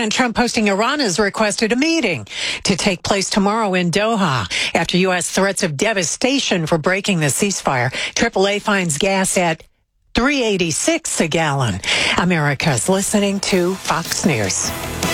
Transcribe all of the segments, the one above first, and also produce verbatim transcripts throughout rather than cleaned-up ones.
President Trump posting Iran has requested a meeting to take place tomorrow in Doha after U S threats of devastation for breaking the ceasefire. triple A finds gas at three eighty-six a gallon. America's listening to Fox News.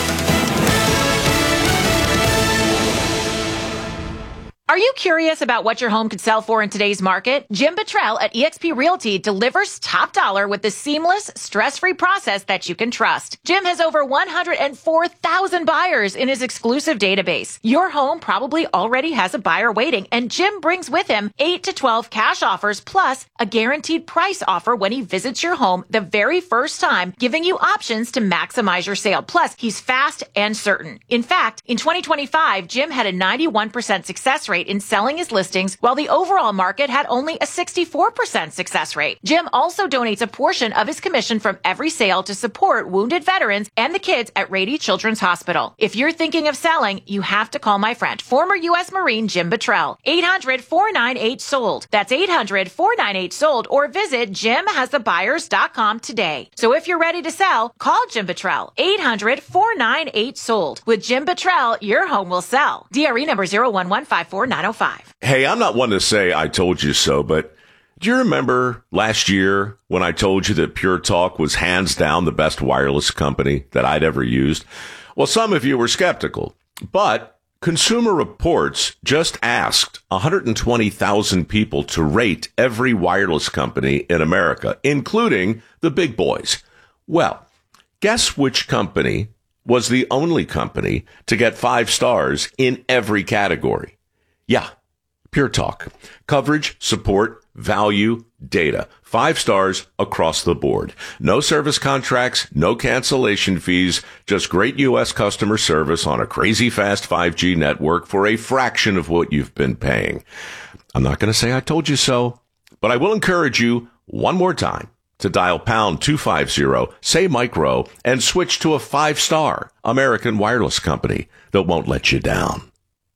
Are you curious about what your home could sell for in today's market? Jim Buttrell at eXp Realty delivers top dollar with the seamless, stress-free process that you can trust. Jim has over one hundred four thousand buyers in his exclusive database. Your home probably already has a buyer waiting, and Jim brings with him eight to twelve cash offers plus a guaranteed price offer when he visits your home the very first time, giving you options to maximize your sale. Plus, he's fast and certain. In fact, in twenty twenty-five, Jim had a ninety-one percent success rate in selling his listings, while the overall market had only a sixty-four percent success rate. Jim also donates a portion of his commission from every sale to support wounded veterans and the kids at Rady Children's Hospital. If you're thinking of selling, you have to call my friend, former U S Marine Jim Buttrell. eight hundred, four nine eight, sold. That's eight hundred, four nine eight, sold, or visit jim has the buyers dot com today. So if you're ready to sell, call Jim Buttrell. eight hundred, four nine eight, sold. With Jim Buttrell, your home will sell. D R E number zero one one five four nine oh five. Hey, I'm not one to say I told you so, but do you remember last year when I told you that Pure Talk was hands down the best wireless company that I'd ever used? Well, some of you were skeptical, but Consumer Reports just asked one hundred twenty thousand people to rate every wireless company in America, including the big boys. Well, guess which company was the only company to get five stars in every category? Yeah, Pure Talk. Coverage, support, value, data. Five stars across the board. No service contracts, no cancellation fees, just great U S customer service on a crazy fast five G network for a fraction of what you've been paying. I'm not going to say I told you so, but I will encourage you one more time to dial pound two fifty, say micro, and switch to a five-star American wireless company that won't let you down.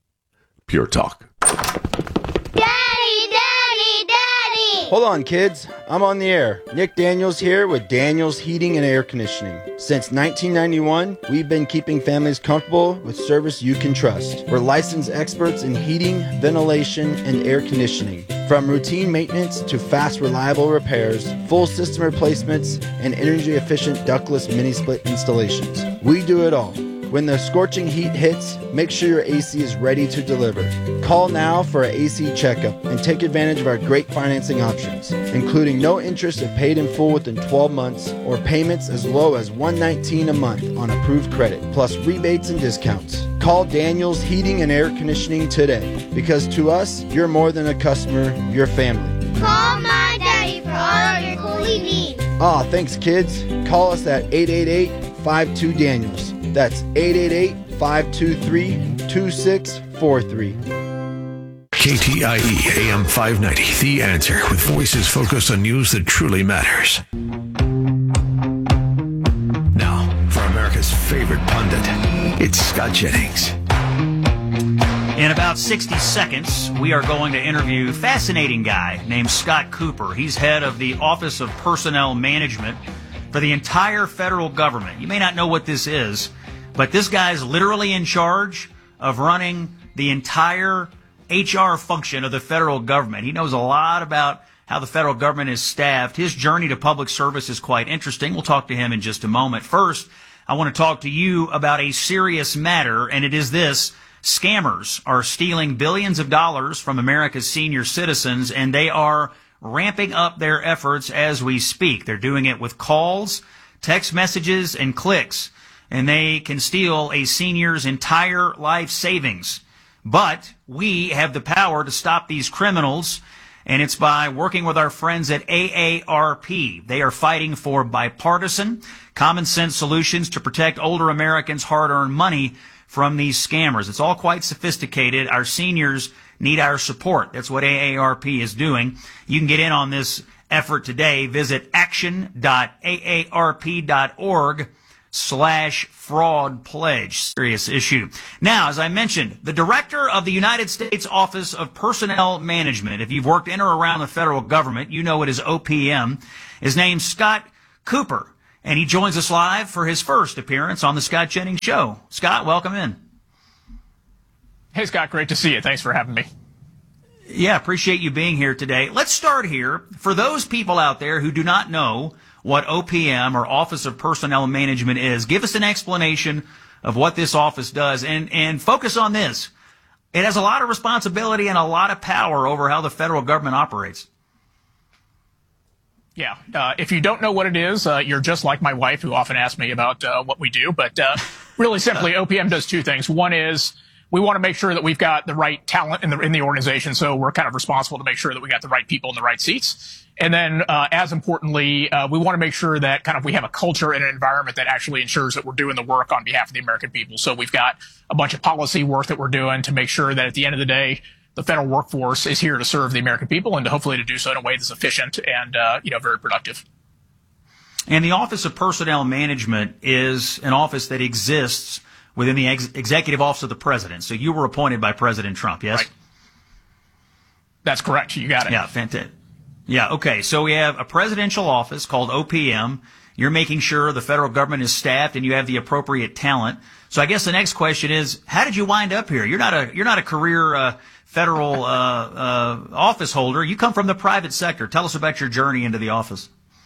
Pure Talk. Daddy, Daddy, Daddy! Hold on, kids. I'm on the air. Nick Daniels here with Daniels Heating and Air Conditioning. Since nineteen ninety-one, we've been keeping families comfortable with service you can trust. We're licensed experts in heating, ventilation, and air conditioning. From routine maintenance to fast, reliable repairs, full system replacements, and energy-efficient ductless mini-split installations. We do it all. When the scorching heat hits, make sure your A C is ready to deliver. Call now for an A C checkup and take advantage of our great financing options, including no interest if paid in full within twelve months or payments as low as one hundred nineteen dollars a month on approved credit, plus rebates and discounts. Call Daniels Heating and Air Conditioning today, because to us, you're more than a customer, you're family. Call my daddy for all of your cooling needs. Aw, thanks, kids. Call us at eight eight eight, five two, Daniels. That's eight eight eight, five two three, two six four three. K T I E A M five ninety, The Answer, with voices focused on news that truly matters. Now, for America's favorite pundit, it's Scott Jennings. In about sixty seconds, we are going to interview a fascinating guy named Scott Cooper. He's head of the Office of Personnel Management for the entire federal government. You may not know what this is, but this guy's literally in charge of running the entire H R function of the federal government. He knows a lot about how the federal government is staffed. His journey to public service is quite interesting. We'll talk to him in just a moment. First, I want to talk to you about a serious matter, and it is this. Scammers are stealing billions of dollars from America's senior citizens, and they are ramping up their efforts as we speak. They're doing it with calls, text messages, and clicks, and they can steal a senior's entire life savings. But we have the power to stop these criminals, and it's by working with our friends at A A R P. They are fighting for bipartisan, common-sense solutions to protect older Americans' hard-earned money from these scammers. It's all quite sophisticated. Our seniors need our support. That's what A A R P is doing. You can get in on this effort today. Visit action dot A A R P dot org slash fraud pledge. Serious issue. Now, as I mentioned, the director of the United States Office of Personnel Management, if you've worked in or around the federal government, you know it as O P M, is named Scott Cooper. and he joins us live for his first appearance on the Scott Jennings Show. Scott, welcome in. Hey, Scott, great to see you. Thanks for having me. Yeah, appreciate you being here today. Let's start here. For those people out there who do not know what O P M, or Office of Personnel Management, is, give us an explanation of what this office does, and, and focus on this. It has a lot of responsibility and a lot of power over how the federal government operates. Yeah, uh, if you don't know what it is, uh, you're just like my wife, who often asks me about uh, what we do. But uh, really simply, O P M does two things. One is we want to make sure that we've got the right talent in the in the organization, so we're kind of responsible to make sure that we got the right people in the right seats. And then, uh, as importantly, uh, we want to make sure that kind of we have a culture and an environment that actually ensures that we're doing the work on behalf of the American people. So we've got a bunch of policy work that we're doing to make sure that at the end of the day, the federal workforce is here to serve the American people, and to hopefully to do so in a way that's efficient and, uh, you know, very productive. And the Office of Personnel Management is an office that exists within the ex- Executive Office of the President. So you were appointed by President Trump, yes? Right. That's correct. You got it. Yeah, fantastic. Yeah, okay. So we have a presidential office called O P M. You're making sure the federal government is staffed and you have the appropriate talent. So I guess the next question is, how did you wind up here? You're not a you're not a career uh, federal uh, uh, office holder. You come from the private sector. Tell us about your journey into the office.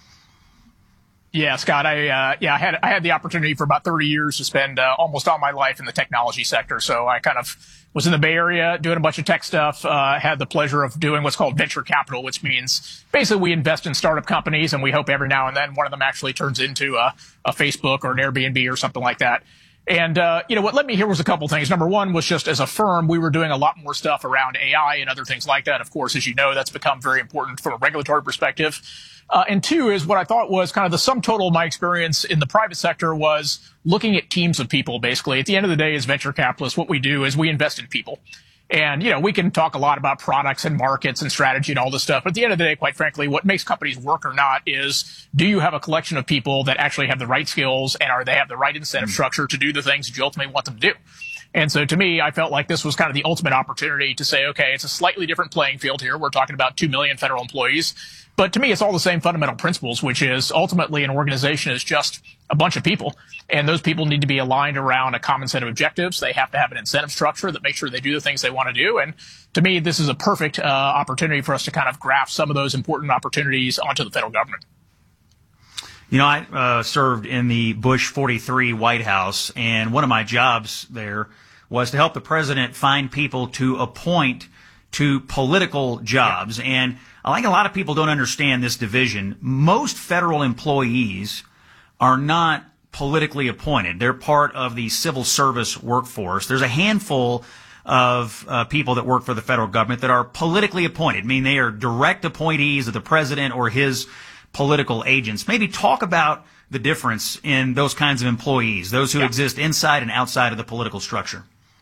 Yeah, Scott, I, uh, yeah, I had, I had the opportunity for about thirty years to spend, uh, almost all my life in the technology sector. So I kind of was in the Bay Area doing a bunch of tech stuff, uh, had the pleasure of doing what's called venture capital, which means basically we invest in startup companies, and we hope every now and then one of them actually turns into a, a Facebook or an Airbnb or something like that. And, uh, you know, what led me here was a couple things. Number one was just as a firm, we were doing a lot more stuff around A I and other things like that. Of course, as you know, that's become very important from a regulatory perspective. Uh, and two is what I thought was kind of the sum total of my experience in the private sector was looking at teams of people, basically. At the end of the day, as venture capitalists, what we do is we invest in people. And, you know, we can talk a lot about products and markets and strategy and all this stuff. But at the end of the day, quite frankly, what makes companies work or not is, do you have a collection of people that actually have the right skills, and are they have the right incentive structure to do the things that you ultimately want them to do? And so to me, I felt like this was kind of the ultimate opportunity to say, okay, it's a slightly different playing field here. We're talking about two million federal employees. But to me, it's all the same fundamental principles, which is ultimately an organization is just a bunch of people. And those people need to be aligned around a common set of objectives. They have to have an incentive structure that makes sure they do the things they want to do. And to me, this is a perfect uh, opportunity for us to kind of graft some of those important opportunities onto the federal government. You know, I uh, served in the Bush forty-three White House, and one of my jobs there was to help the president find people to appoint to political jobs. Yeah. And I think a lot of people don't understand this division. Most federal employees are not politically appointed. They're part of the civil service workforce. There's a handful of uh, people that work for the federal government that are politically appointed. I mean, they are direct appointees of the president or his political agents. Maybe talk about the difference in those kinds of employees, those who yeah. exist inside and outside of the political structure.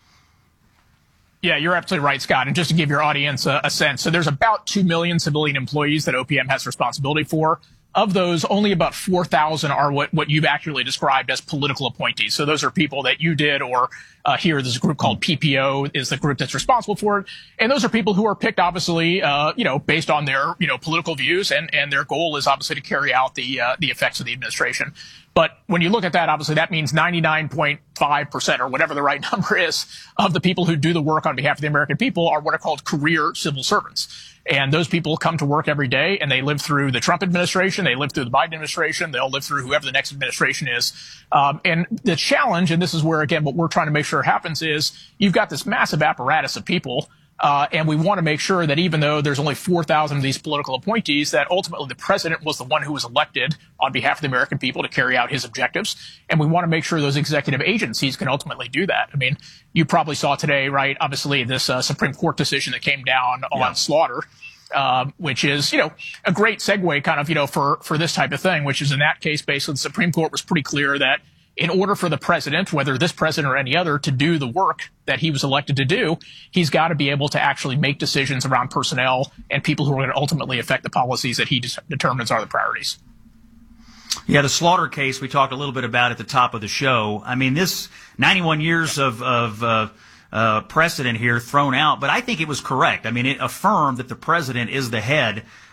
Yeah, you're absolutely right, Scott. And just to give your audience a, a sense, so there's about two million civilian employees that O P M has responsibility for. Of those, only about four thousand are what, what you've accurately described as political appointees. So those are people that you did, or uh, here there's a group called P P O is the group that's responsible for it. And those are people who are picked, obviously, uh, you know, based on their, you know, political views, and, and their goal is obviously to carry out the, uh, the effects of the administration. But when you look at that, obviously that means ninety-nine point five percent, or whatever the right number is, of the people who do the work on behalf of the American people are what are called career civil servants. And those people come to work every day, and they live through the Trump administration, they live through the Biden administration, they'll live through whoever the next administration is. Um, and the challenge, and this is where, again, what we're trying to make sure happens is you've got this massive apparatus of people. Uh, and we want to make sure that even though there's only four thousand of these political appointees, that ultimately the president was the one who was elected on behalf of the American people to carry out his objectives. And we want to make sure those executive agencies can ultimately do that. I mean, you probably saw today, right, obviously this uh, Supreme Court decision that came down on yeah. slaughter, uh, which is, you know, a great segue kind of, you know, for, for this type of thing, which is in that case, basically the Supreme Court was pretty clear that in order for the president, whether this president or any other, to do the work that he was elected to do, he's got to be able to actually make decisions around personnel and people who are going to ultimately affect the policies that he de- determines are the priorities. Yeah, the slaughter case we talked a little bit about at the top of the show. I mean, this ninety-one years of, of uh, uh, precedent here thrown out, but I think it was correct. I mean, it affirmed that the president is the head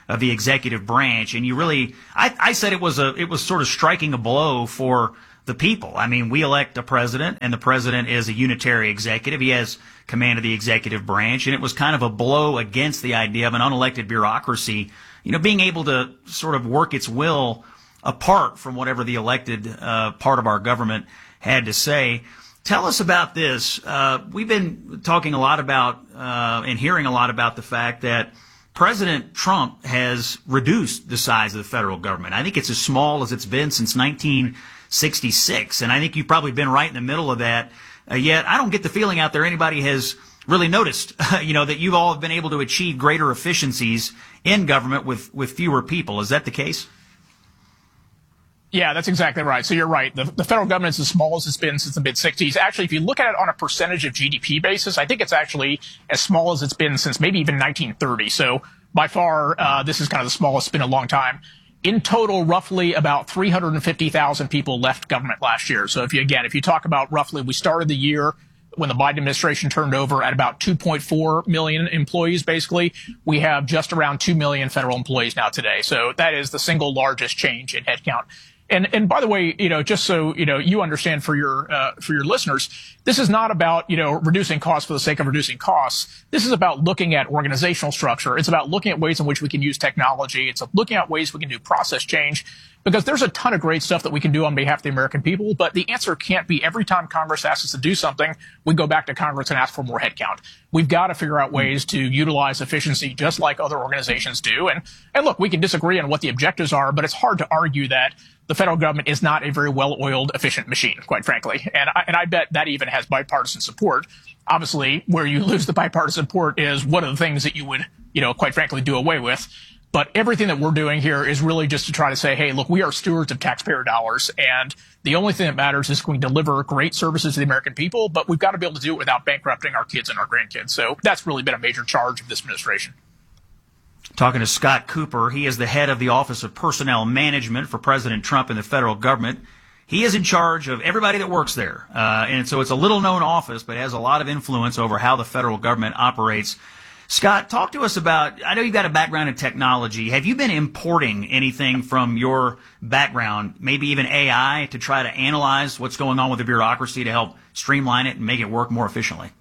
of the executive branch. And you really, I, I said it was a, it was sort of striking a blow for the people. I mean, we elect a president, and the president is a unitary executive. He has command of the executive branch, and it was kind of a blow against the idea of an unelected bureaucracy, you know, being able to sort of work its will apart from whatever the elected uh, part of our government had to say. Tell us about this. Uh, we've been talking a lot about uh, and hearing a lot about the fact that President Trump has reduced the size of the federal government. I think it's as small as it's been since nineteen sixty-six, and I think you've probably been right in the middle of that. Uh, yet I don't get the feeling out there anybody has really noticed, you know, that you've all been able to achieve greater efficiencies in government with, with fewer people. Is that the case? Yeah, that's exactly right. So you're right. The, the federal government is as small as it's been since the mid sixties. Actually, if you look at it on a percentage of G D P basis, I think it's actually as small as it's been since maybe even nineteen thirty. So by far, uh, this is kind of the smallest it's been in a long time. In total, roughly about three hundred fifty thousand people left government last year. So if you, again, if you talk about roughly, we started the year when the Biden administration turned over at about two point four million employees, basically. We have just around two million federal employees now today. So that is the single largest change in headcount. And, and by the way, you know, just so, you know, you understand for your, uh, for your listeners, this is not about, you know, reducing costs for the sake of reducing costs. This is about looking at organizational structure. It's about looking at ways in which we can use technology. It's looking at ways we can do process change, because there's a ton of great stuff that we can do on behalf of the American people. But the answer can't be every time Congress asks us to do something, we go back to Congress and ask for more headcount. We've got to figure out ways to utilize efficiency just like other organizations do. And, and look, we can disagree on what the objectives are, but it's hard to argue that the federal government is not a very well-oiled, efficient machine, quite frankly. And I, and I bet that even has bipartisan support. Obviously, where you lose the bipartisan support is one of the things that you would, you know, quite frankly, do away with. But everything that we're doing here is really just to try to say, hey, look, we are stewards of taxpayer dollars, and the only thing that matters is we deliver great services to the American people, but we've got to be able to do it without bankrupting our kids and our grandkids. So that's really been a major charge of this administration. Talking to Scott Cooper, he is the head of the Office of Personnel Management for President Trump in the federal government. He is in charge of everybody that works there. Uh, and so it's a little-known office, but has a lot of influence over how the federal government operates. Scott, talk to us about, I know you've got a background in technology. Have you been importing anything from your background, maybe even A I, to try to analyze what's going on with the bureaucracy to help streamline it and make it work more efficiently?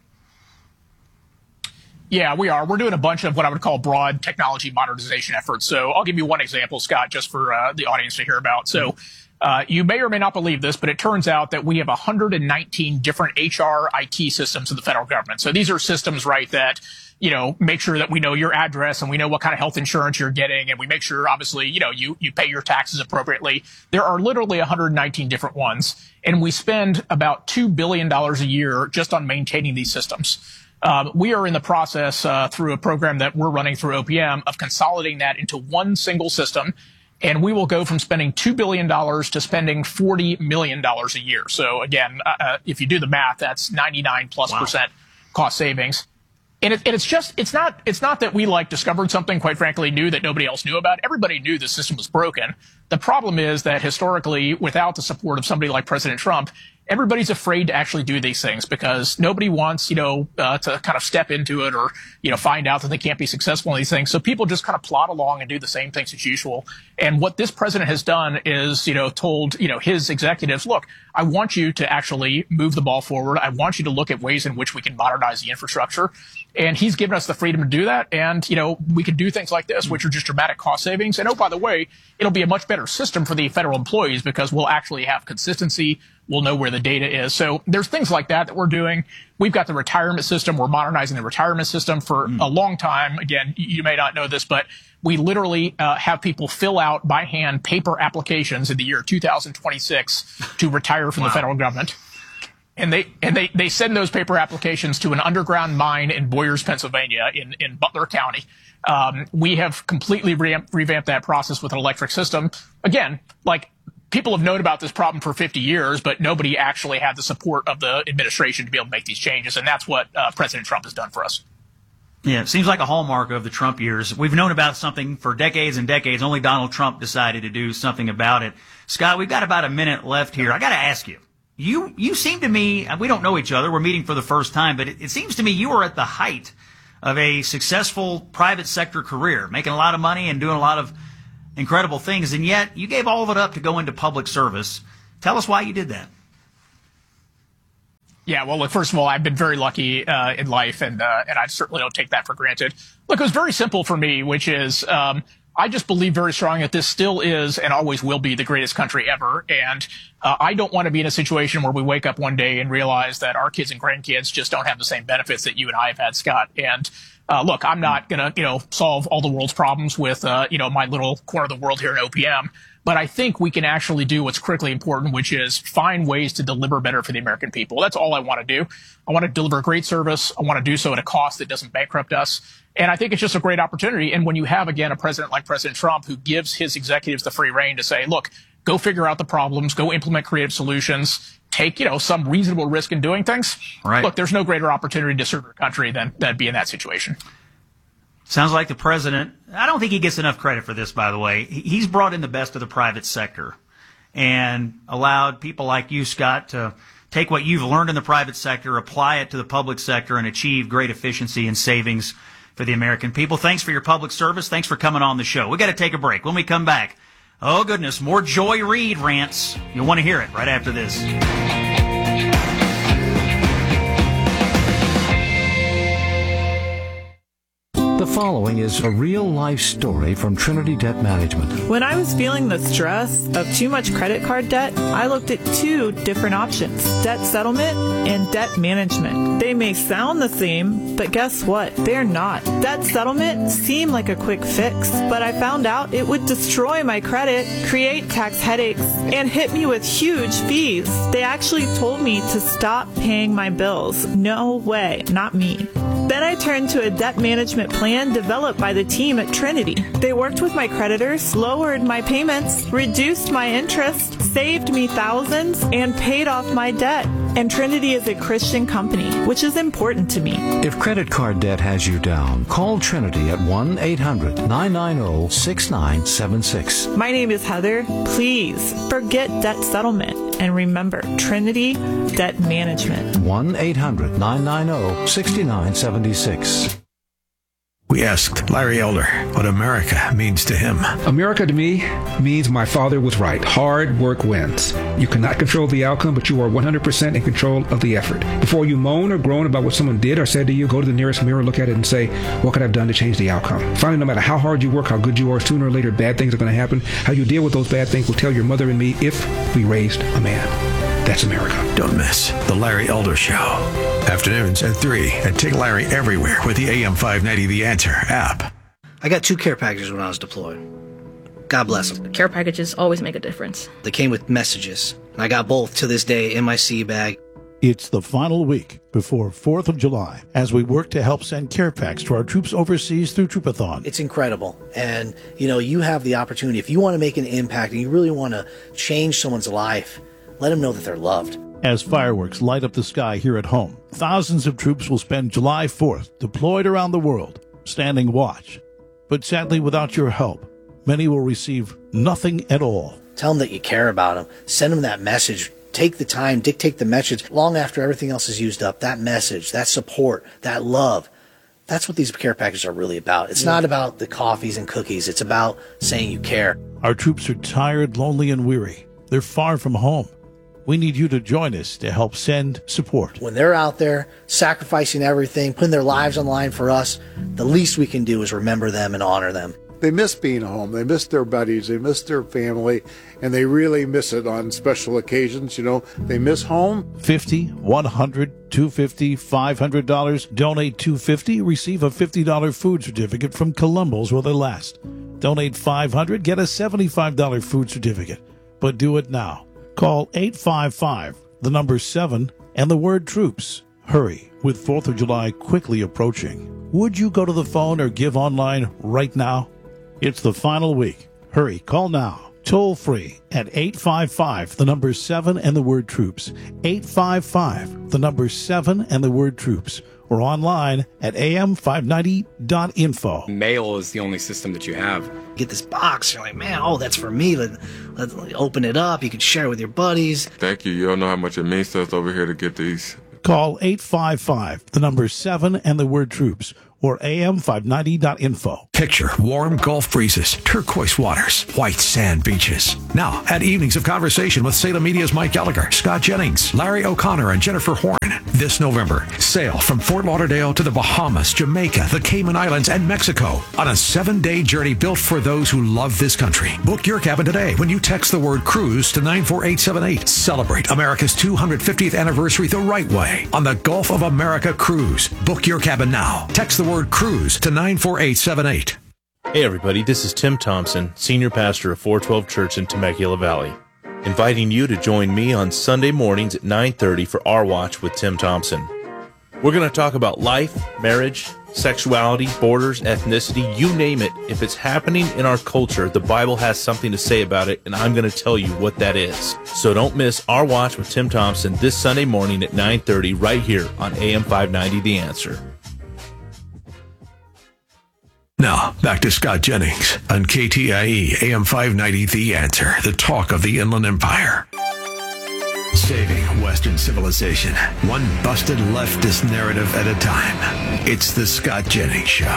Yeah, we are. We're doing a bunch of what I would call broad technology modernization efforts. So I'll give you one example, Scott, just for uh, the audience to hear about. So uh, you may or may not believe this, but it turns out that we have one hundred nineteen different H R I T systems in the federal government. So these are systems, right, that, you know, make sure that we know your address and we know what kind of health insurance you're getting. And we make sure, obviously, you know, you, you pay your taxes appropriately. There are literally one hundred nineteen different ones. And we spend about two billion dollars a year just on maintaining these systems. Um, we are in the process, uh, through a program that we're running through O P M, of consolidating that into one single system. And we will go from spending two billion dollars to spending forty million dollars a year. So again, uh, if you do the math, that's ninety-nine plus wow. percent cost savings. And, it, and it's just, it's not, it's not that we like discovered something, quite frankly, new that nobody else knew about. Everybody knew the system was broken. The problem is that historically, without the support of somebody like President Trump, everybody's afraid to actually do these things because nobody wants, you know, uh, to kind of step into it or, you know, find out that they can't be successful in these things. So people just kind of plod along and do the same things as usual. And what this president has done is, you know, told, you know, his executives, look, I want you to actually move the ball forward. I want you to look at ways in which we can modernize the infrastructure. And he's given us the freedom to do that. And, you know, we can do things like this, which are just dramatic cost savings. And oh, by the way, it'll be a much better system for the federal employees because we'll actually have consistency. We'll know where the data is. So there's things like that that we're doing. We've got the retirement system. We're modernizing the retirement system for mm. a long time. Again, you may not know this, but we literally uh, have people fill out by hand paper applications in the year two thousand twenty-six to retire from wow. the federal government. And they and they, they send those paper applications to an underground mine in Boyers, Pennsylvania, in, in Butler County. Um, we have completely re- revamped that process with an electric system. Again, like, people have known about this problem for fifty years, but nobody actually had the support of the administration to be able to make these changes. And that's what uh, President Trump has done for us. Yeah, it seems like a hallmark of the Trump years. We've known about something for decades and decades. Only Donald Trump decided to do something about it. Scott, we've got about a minute left here. I got to ask you, you you seem to me, we don't know each other. We're meeting for the first time, but it, it seems to me you are at the height of a successful private sector career, making a lot of money and doing a lot of incredible things, and yet you gave all of it up to go into public service. Tell us why you did that. Yeah, well, look, first of all, I've been very lucky uh, in life, and uh, and I certainly don't take that for granted. Look, it was very simple for me, which is um, I just believe very strongly that this still is and always will be the greatest country ever. And uh, I don't want to be in a situation where we wake up one day and realize that our kids and grandkids just don't have the same benefits that you and I have had, Scott. And uh, look, I'm not going to, you know, solve all the world's problems with, uh, you know, my little corner of the world here in O P M. But I think we can actually do what's critically important, which is find ways to deliver better for the American people. That's all I want to do. I want to deliver great service. I want to do so at a cost that doesn't bankrupt us. And I think it's just a great opportunity. And when you have, again, a president like President Trump who gives his executives the free rein to say, look, go figure out the problems, go implement creative solutions, take, you know, some reasonable risk in doing things. Right. Look, there's no greater opportunity to serve your country than, than be in that situation. Sounds like the president, I don't think he gets enough credit for this, by the way. He's brought in the best of the private sector and allowed people like you, Scott, to take what you've learned in the private sector, apply it to the public sector, and achieve great efficiency and savings for the American people. Thanks for your public service. Thanks for coming on the show. We got to take a break. When we come back, oh, goodness, more Joy Reid rants. You'll want to hear it right after this. The following is a real-life story from Trinity Debt Management. When I was feeling the stress of too much credit card debt, I looked at two different options, debt settlement and debt management. They may sound the same, but guess what? They're not. Debt settlement seemed like a quick fix, but I found out it would destroy my credit, create tax headaches, and hit me with huge fees. They actually told me to stop paying my bills. No way, not me. Then I turned to a debt management plan developed by the team at Trinity. They worked with my creditors, lowered my payments, reduced my interest, saved me thousands, and paid off my debt. And Trinity is a Christian company, which is important to me. If credit card debt has you down, call Trinity at one eight hundred nine nine zero six nine seven six. My name is Heather. Please forget debt settlement and remember Trinity Debt Management. one eight hundred nine nine zero six nine seven six. We asked Larry Elder what America means to him. America to me means my father was right. Hard work wins. You cannot control the outcome, but you are one hundred percent in control of the effort. Before you moan or groan about what someone did or said to you, go to the nearest mirror, look at it, and say, what could I have done to change the outcome? Finally, no matter how hard you work, how good you are, sooner or later, bad things are going to happen. How you deal with those bad things will tell your mother and me if we raised a man. That's America. Don't miss The Larry Elder Show. Afternoons at three, and take Larry everywhere with the A M five ninety The Answer app. I got two care packages when I was deployed. God bless them. Care packages always make a difference. They came with messages. I got both to this day in my sea bag. It's the final week before fourth of July as we work to help send care packs to our troops overseas through Troopathon. It's incredible. And, you know, you have the opportunity. If you want to make an impact and you really want to change someone's life, let them know that they're loved. As fireworks light up the sky here at home, thousands of troops will spend July fourth deployed around the world, standing watch. But sadly, without your help, many will receive nothing at all. Tell them that you care about them. Send them that message. Take the time, dictate the message long after everything else is used up. That message, that support, that love. That's what these care packages are really about. It's yeah. not about the coffees and cookies. It's about saying you care. Our troops are tired, lonely, and weary. They're far from home. We need you to join us to help send support. When they're out there sacrificing everything, putting their lives on the line for us, the least we can do is remember them and honor them. They miss being home. They miss their buddies. They miss their family, and they really miss it on special occasions. You know, they miss home. fifty, one hundred, two hundred fifty dollars, five hundred dollars. Donate two hundred fifty dollars, receive a fifty dollars food certificate from Columbus while they last. Donate five hundred dollars, get a seventy-five dollars food certificate. But do it now. Call eight five five, the number seven, and the word troops. Hurry, with fourth of July quickly approaching. Would you go to the phone or give online right now? It's the final week. Hurry, call now. Toll free at eight five five, the number seven, and the word troops. eight five five, the number seven, and the word troops. Or online at A M five ninety dot info. Mail is the only system that you have. Get this box, you're like, man, oh, that's for me. Let, let, let open it up. You can share it with your buddies. Thank you. You don't know how much it means to us over here to get these. Call eight five five, the number seven, and the word troops. or A M five ninety dot info. Picture warm Gulf breezes, turquoise waters, white sand beaches. Now, at Evenings of Conversation with Salem Media's Mike Gallagher, Scott Jennings, Larry O'Connor, and Jennifer Horn. This November, sail from Fort Lauderdale to the Bahamas, Jamaica, the Cayman Islands, and Mexico on a seven-day journey built for those who love this country. Book your cabin today when you text the word cruise to nine four eight seven eight. Celebrate America's two hundred fiftieth anniversary the right way on the Gulf of America Cruise. Book your cabin now. Text the word cruise to nine four eight seven eight. Hey everybody, this is Tim Thompson, Senior Pastor of four twelve Church in Temecula Valley, inviting you to join me on Sunday mornings at nine thirty for Our Watch with Tim Thompson. We're going to talk about life, marriage, sexuality, borders, ethnicity, you name it. If it's happening in our culture, the Bible has something to say about it, and I'm going to tell you what that is. So don't miss Our Watch with Tim Thompson this Sunday morning at nine thirty right here on A M five ninety The Answer. Now, back to Scott Jennings on K T I E A M five ninety The Answer, the talk of the Inland Empire. Saving Western civilization, one busted leftist narrative at a time. It's the Scott Jennings Show.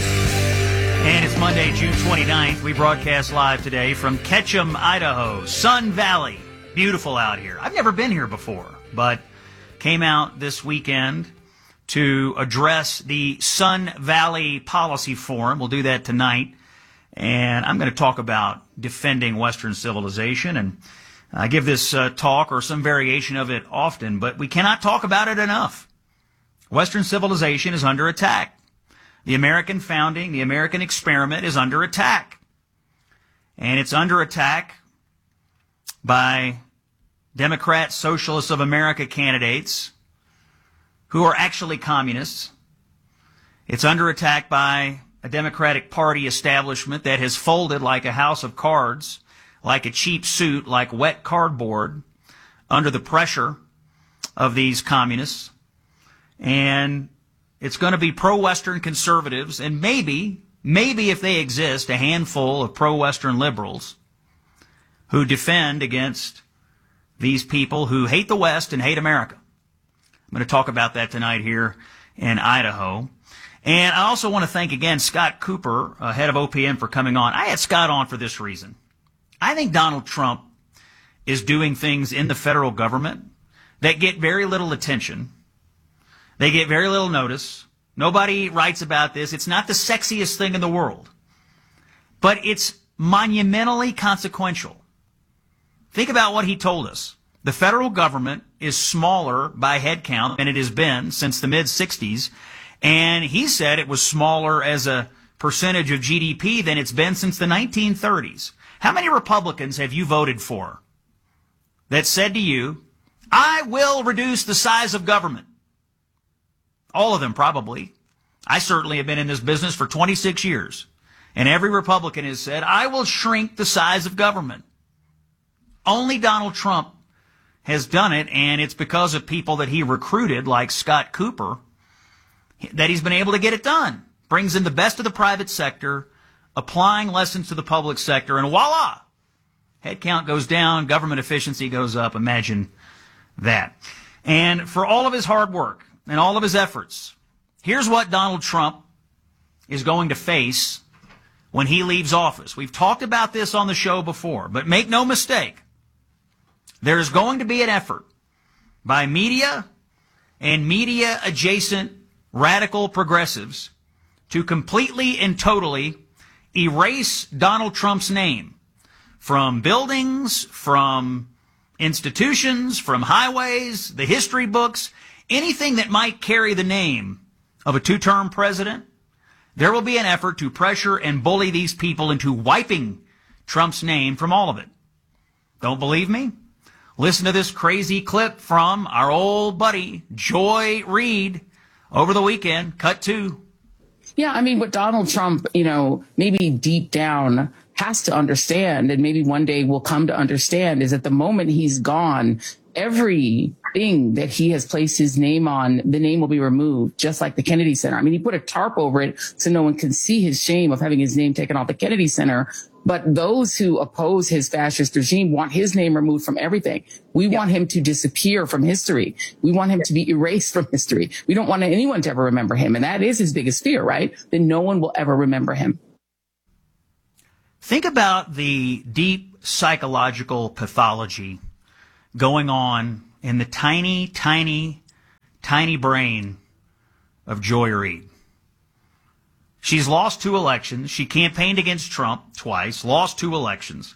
And it's Monday, June twenty-ninth. We broadcast live today from Ketchum, Idaho, Sun Valley. Beautiful out here. I've never been here before, but came out this weekend to address the Sun Valley Policy Forum. We'll do that tonight. And I'm going to talk about defending Western civilization. And I give this uh, talk or some variation of it often, but we cannot talk about it enough. Western civilization is under attack. The American founding, the American experiment is under attack. And it's under attack by Democrat Socialists of America candidates who are actually communists. It's under attack by a Democratic Party establishment that has folded like a house of cards, like a cheap suit, like wet cardboard, under the pressure of these communists. And it's going to be pro-Western conservatives, and maybe, maybe if they exist, a handful of pro-Western liberals who defend against these people who hate the West and hate America. I'm going to talk about that tonight here in Idaho. And I also want to thank again Scott Cooper, uh, head of O P M, for coming on. I had Scott on for this reason. I think Donald Trump is doing things in the federal government that get very little attention. They get very little notice. Nobody writes about this. It's not the sexiest thing in the world. But it's monumentally consequential. Think about what he told us. The federal government is smaller by head count than it has been since the mid sixties, and he said it was smaller as a percentage of G D P than it's been since the nineteen thirties. How many Republicans have you voted for that said to you, I will reduce the size of government? All of them, probably. I certainly have been in this business for twenty-six years, and every Republican has said, I will shrink the size of government. Only Donald Trump has done it, and it's because of people that he recruited, like Scott Cooper, that he's been able to get it done. Brings in the best of the private sector, applying lessons to the public sector, and voila! Headcount goes down, government efficiency goes up. Imagine that. And for all of his hard work and all of his efforts, here's what Donald Trump is going to face when he leaves office. We've talked about this on the show before, but make no mistake, there's going to be an effort by media and media-adjacent radical progressives to completely and totally erase Donald Trump's name from buildings, from institutions, from highways, the history books, anything that might carry the name of a two-term president. There will be an effort to pressure and bully these people into wiping Trump's name from all of it. Don't believe me? Listen to this crazy clip from our old buddy, Joy Reid, over the weekend. Cut two. Yeah, I mean, what Donald Trump, you know, maybe deep down has to understand, and maybe one day will come to understand, is that the moment he's gone, every thing that he has placed his name on, the name will be removed, just like the Kennedy Center. I mean, he put a tarp over it so no one can see his shame of having his name taken off the Kennedy Center. But those who oppose his fascist regime want his name removed from everything. We yeah. want him to disappear from history. We want him to be erased from history. We don't want anyone to ever remember him. And that is his biggest fear, right? That no one will ever remember him. Think about the deep psychological pathology going on in the tiny, tiny, tiny brain of Joy Reid. She's lost two elections. She campaigned against Trump twice, lost two elections.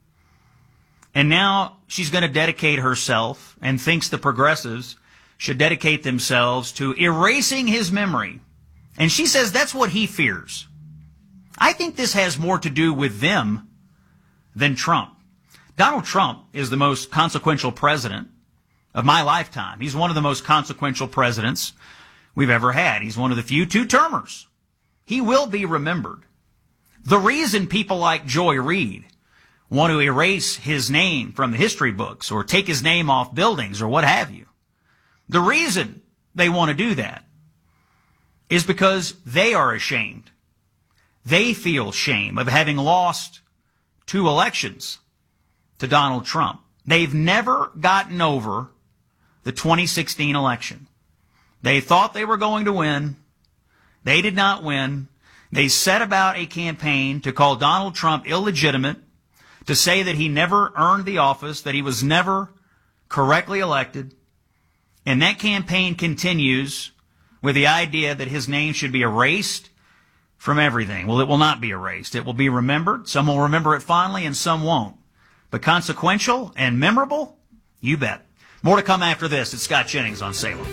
And now she's going to dedicate herself and thinks the progressives should dedicate themselves to erasing his memory. And she says that's what he fears. I think this has more to do with them than Trump. Donald Trump is the most consequential president of my lifetime. He's one of the most consequential presidents we've ever had. He's one of the few two-termers. He will be remembered. The reason people like Joy Reid want to erase his name from the history books or take his name off buildings or what have you, the reason they want to do that is because they are ashamed. They feel shame of having lost two elections to Donald Trump. They've never gotten over the twenty sixteen election. They thought they were going to win. They did not win. They set about a campaign to call Donald Trump illegitimate, to say that he never earned the office, that he was never correctly elected. And that campaign continues with the idea that his name should be erased from everything. Well, it will not be erased. It will be remembered. Some will remember it fondly and some won't. But consequential and memorable, you bet. More to come after this. It's Scott Jennings on Salem.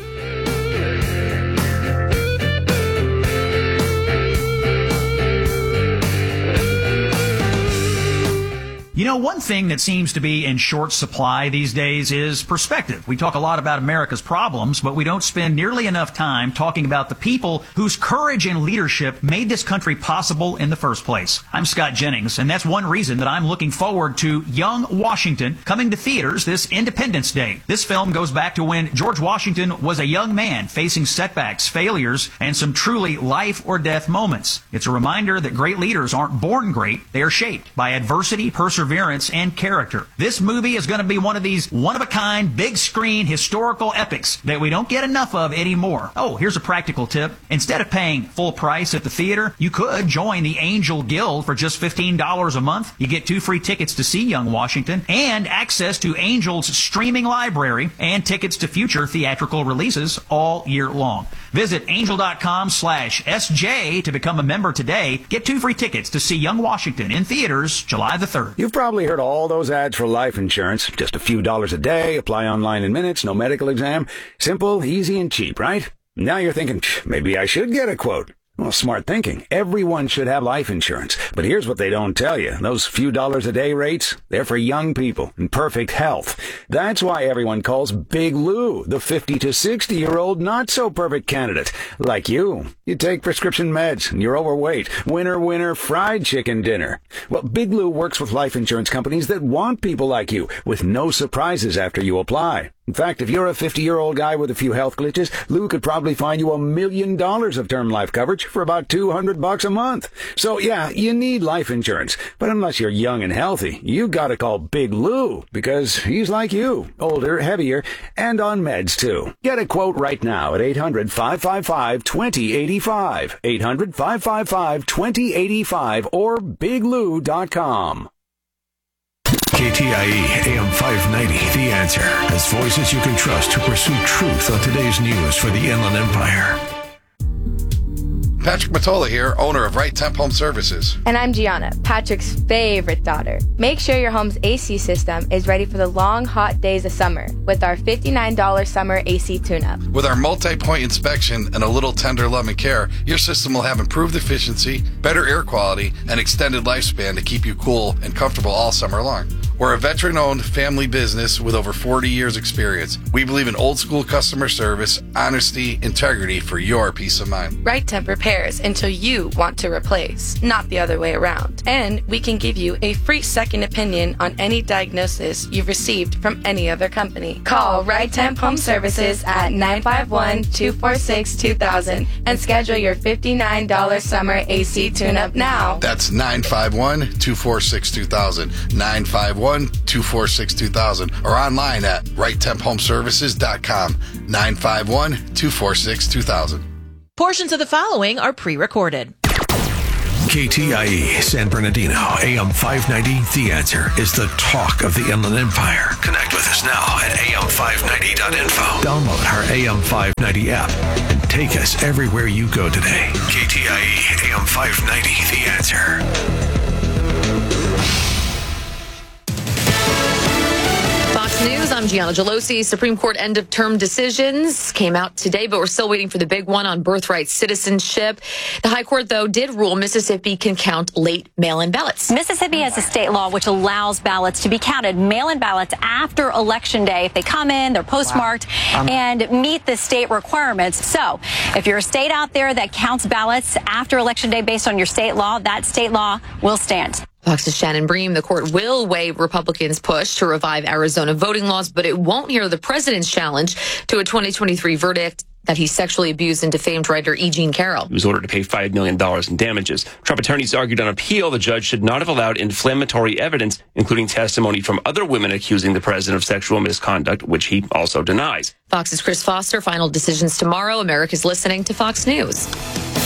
You know, one thing that seems to be in short supply these days is perspective. We talk a lot about America's problems, but we don't spend nearly enough time talking about the people whose courage and leadership made this country possible in the first place. I'm Scott Jennings, and that's one reason that I'm looking forward to Young Washington coming to theaters this Independence Day. This film goes back to when George Washington was a young man facing setbacks, failures, and some truly life or death moments. It's a reminder that great leaders aren't born great, they are shaped by adversity, perseverance, perseverance, and character. This movie is going to be one of these one-of-a-kind, big-screen historical epics that we don't get enough of anymore. Oh, here's a practical tip. Instead of paying full price at the theater, you could join the Angel Guild for just fifteen dollars a month. You get two free tickets to see Young Washington and access to Angel's streaming library and tickets to future theatrical releases all year long. Visit angel.com slash SJ to become a member today. Get two free tickets to see Young Washington in theaters July the third. You've probably heard all those ads for life insurance. Just a few dollars a day, apply online in minutes, no medical exam. Simple, easy, and cheap, right? Now you're thinking, maybe I should get a quote. Well, smart thinking. Everyone should have life insurance. But here's what they don't tell you. Those few dollars a day rates, they're for young people in perfect health. That's why everyone calls Big Lou the fifty to sixty year old not so perfect candidate. Like you. You take prescription meds and you're overweight. Winner, winner, fried chicken dinner. Well, Big Lou works with life insurance companies that want people like you with no surprises after you apply. In fact, if you're a fifty-year-old guy with a few health glitches, Lou could probably find you a million dollars of term life coverage for about two hundred bucks a month. So yeah, you need life insurance. But unless you're young and healthy, you gotta call Big Lou because he's like you, older, heavier, and on meds too. Get a quote right now at eight hundred, five five five, two zero eight five, eight hundred, five five five, two zero eight five or big lou dot com. K T I E A M five ninety, The Answer, has voices you can trust to pursue truth on today's news for the Inland Empire. Patrick Matola here, owner of Right Temp Home Services. And I'm Gianna, Patrick's favorite daughter. Make sure your home's A C system is ready for the long, hot days of summer with our fifty-nine dollars summer A C tune-up. With our multi-point inspection and a little tender love and care, your system will have improved efficiency, better air quality, and extended lifespan to keep you cool and comfortable all summer long. We're a veteran-owned family business with over forty years experience. We believe in old-school customer service, honesty, integrity for your peace of mind. Right Temp repairs until you want to replace, not the other way around. And we can give you a free second opinion on any diagnosis you've received from any other company. Call Right Temp Home Services at nine five one, two four six, two thousand and schedule your fifty-nine dollars summer A C tune-up now. That's nine five one, two four six, two thousand, nine five one, two four six, two thousand, or online at right temp home services dot com, nine five one, two four six, two thousand. Portions of the following are pre-recorded. K T I E San Bernardino, A M five ninety. The Answer is the talk of the Inland Empire. Connect with us now at A M five ninety dot info. Download our A M five ninety app and take us everywhere you go today. K T I E A M five ninety. The Answer. Fox News, I'm Gianna Gelosi. Supreme Court end-of-term decisions came out today, but we're still waiting for the big one on birthright citizenship. The High Court, though, did rule Mississippi can count late mail-in ballots. Mississippi has a state law which allows ballots to be counted, mail-in ballots, after Election Day if they come in, they're postmarked, wow. um, and meet the state requirements. So if you're a state out there that counts ballots after Election Day based on your state law, that state law will stand. Fox's Shannon Bream, the court will weigh Republicans' push to revive Arizona voting laws, but it won't hear the president's challenge to a twenty twenty-three verdict that he sexually abused and defamed writer E. Jean Carroll. He was ordered to pay five million dollars in damages. Trump attorneys argued on appeal the judge should not have allowed inflammatory evidence, including testimony from other women accusing the president of sexual misconduct, which he also denies. Fox's Chris Foster, final decisions tomorrow. America's listening to Fox News.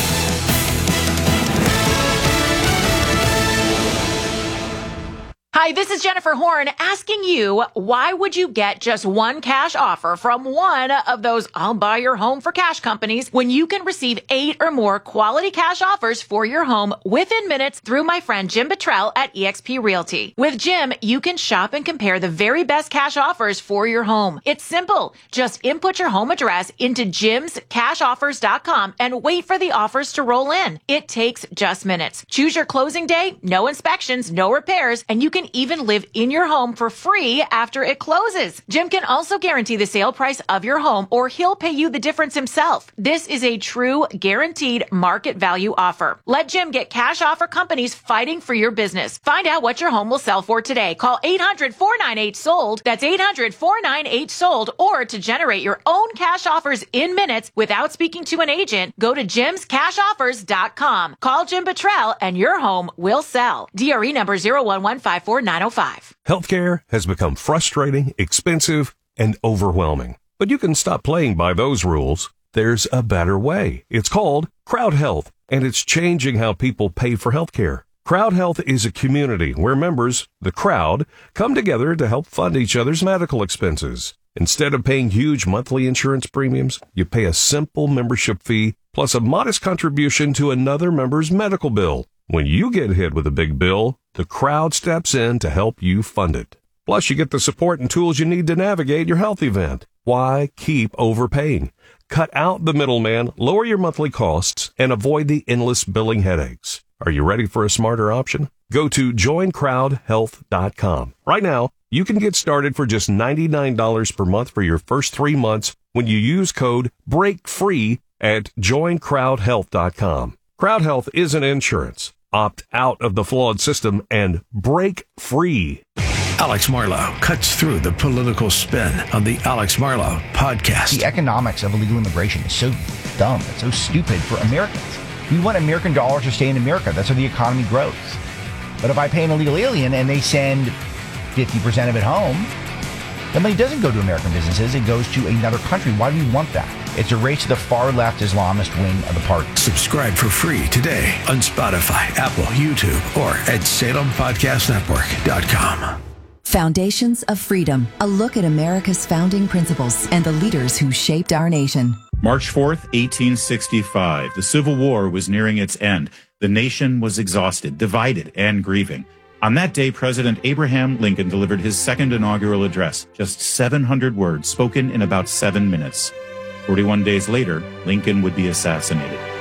Hi, this is Jennifer Horn asking you, why would you get just one cash offer from one of those I'll buy your home for cash companies when you can receive eight or more quality cash offers for your home within minutes through my friend Jim Buttrell at eXp Realty? With Jim, you can shop and compare the very best cash offers for your home. It's simple. Just input your home address into jims cash offers dot com and wait for the offers to roll in. It takes just minutes. Choose your closing day, no inspections, no repairs, and you can even live in your home for free after it closes. Jim can also guarantee the sale price of your home, or he'll pay you the difference himself. This is a true guaranteed market value offer. Let Jim get cash offer companies fighting for your business. Find out what your home will sell for today. Call eight hundred, four nine eight, sold. That's eight hundred, four nine eight, sold. Or to generate your own cash offers in minutes without speaking to an agent, go to jims cash offers dot com. Call Jim Buttrell and your home will sell. D R E number zero one one five four nine oh five. Healthcare has become frustrating, expensive, and overwhelming. But you can stop playing by those rules. There's a better way. It's called Crowd Health, and it's changing how people pay for healthcare. Crowd Health is a community where members, the crowd, come together to help fund each other's medical expenses. Instead of paying huge monthly insurance premiums, you pay a simple membership fee plus a modest contribution to another member's medical bill. When you get hit with a big bill, the crowd steps in to help you fund it. Plus, you get the support and tools you need to navigate your health event. Why keep overpaying? Cut out the middleman, lower your monthly costs, and avoid the endless billing headaches. Are you ready for a smarter option? Go to join crowd health dot com. Right now, you can get started for just ninety-nine dollars per month for your first three months when you use code BREAKFREE at join crowd health dot com. Crowd Health isn't insurance. Opt out of the flawed system and break free. Alex Marlow cuts through the political spin on the Alex Marlow podcast. The economics of illegal immigration is so dumb. It's so stupid for Americans. We want American dollars to stay in America. That's how the economy grows. But if I pay an illegal alien and they send fifty percent of it home, the money doesn't go to American businesses. It goes to another country. Why do we want that? It's a race to the far-left Islamist wing of the party. Subscribe for free today on Spotify, Apple, YouTube, or at salem podcast network dot com. Foundations of Freedom, a look at America's founding principles and the leaders who shaped our nation. March fourth, eighteen sixty-five. The Civil War was nearing its end. The nation was exhausted, divided, and grieving. On that day, President Abraham Lincoln delivered his second inaugural address, just seven hundred words spoken in about seven minutes. forty-one days later, Lincoln would be assassinated.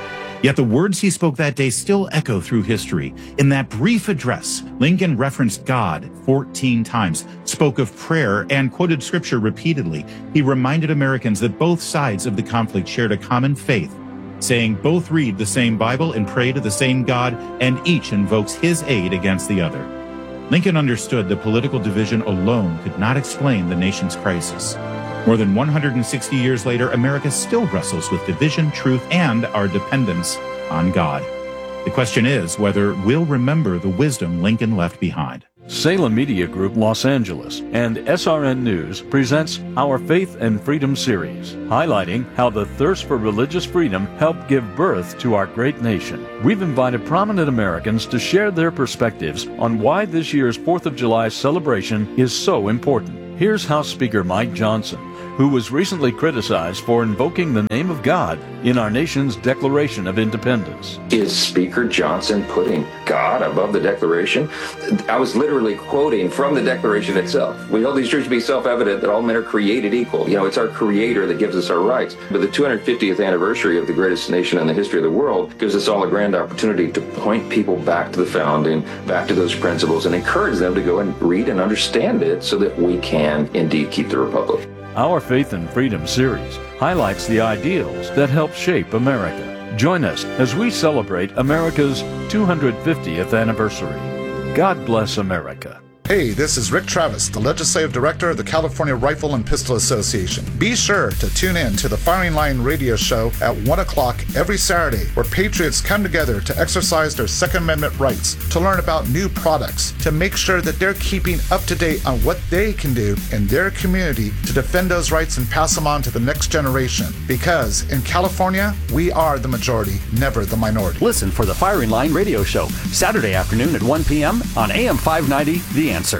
Yet the words he spoke that day still echo through history. In that brief address, Lincoln referenced God fourteen times, spoke of prayer, and quoted scripture repeatedly. He reminded Americans that both sides of the conflict shared a common faith, saying both read the same Bible and pray to the same God, and each invokes his aid against the other. Lincoln understood that political division alone could not explain the nation's crisis. More than one hundred sixty years later, America still wrestles with division, truth, and our dependence on God. The question is whether we'll remember the wisdom Lincoln left behind. Salem Media Group Los Angeles and S R N News presents Our Faith and Freedom series, highlighting how the thirst for religious freedom helped give birth to our great nation. We've invited prominent Americans to share their perspectives on why this year's fourth of July celebration is so important. Here's House Speaker Mike Johnson, who was recently criticized for invoking the name of God in our nation's Declaration of Independence. Is Speaker Johnson putting God above the Declaration? I was literally quoting from the Declaration itself. We hold these truths to be self-evident that all men are created equal. You know, it's our Creator that gives us our rights. But the two hundred fiftieth anniversary of the greatest nation in the history of the world gives us all a grand opportunity to point people back to the founding, back to those principles, and encourage them to go and read and understand it so that we can indeed keep the Republic. Our Faith and Freedom series highlights the ideals that help shape America. Join us as we celebrate America's two hundred fiftieth anniversary. God bless America. Hey, this is Rick Travis, the Legislative Director of the California Rifle and Pistol Association. Be sure to tune in to the Firing Line radio show at one o'clock every Saturday, where patriots come together to exercise their Second Amendment rights, to learn about new products, to make sure that they're keeping up to date on what they can do in their community to defend those rights and pass them on to the next generation. Because in California, we are the majority, never the minority. Listen for the Firing Line radio show, Saturday afternoon at one p.m. on A M five ninety, The Answer.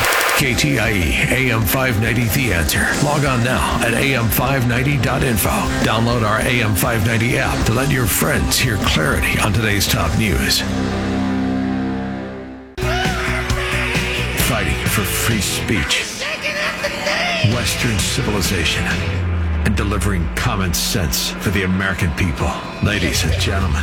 K T I E A M five ninety The Answer. Log on now at A M five ninety dot info. Download our A M five ninety app to let your friends hear clarity on today's top news. Fighting for free speech, Western civilization, and delivering common sense for the American people. Ladies and gentlemen,